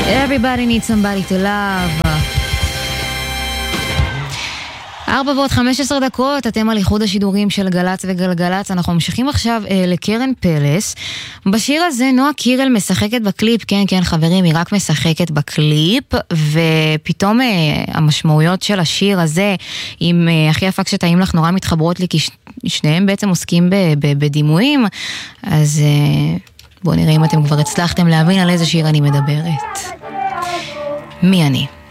Everybody needs somebody to love. 4:15, אתם על איחוד השידורים של גלץ וגלגלץ. אנחנו ממשיכים עכשיו לקרן פלס. בשיר הזה נועה קירל משחקת בקליפ, כן חברים, היא רק משחקת בקליפ, ופתאום המשמעויות של השיר הזה עם הכי יפה כשטעים לך נורא מתחברות לי, כי שניהם בעצם עוסקים בדימויים. אז בואו נראה אם אתם כבר הצלחתם להבין על איזה שיר אני מדברת. מי אני?